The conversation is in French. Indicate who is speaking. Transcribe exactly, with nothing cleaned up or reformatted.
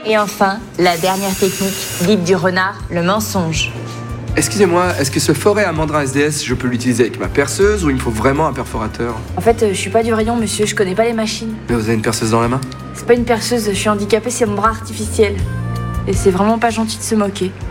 Speaker 1: Et enfin, la dernière technique, libre du renard, le mensonge.
Speaker 2: Excusez-moi, est-ce que ce forêt à mandrin S D S, je peux l'utiliser avec ma perceuse ou il me faut vraiment un perforateur?
Speaker 3: En fait, euh, je suis pas du rayon, monsieur, je connais pas les machines.
Speaker 2: Mais vous avez une perceuse dans la main?
Speaker 3: C'est pas une perceuse, je suis handicapée, c'est mon bras artificiel. Et c'est vraiment pas gentil de se moquer.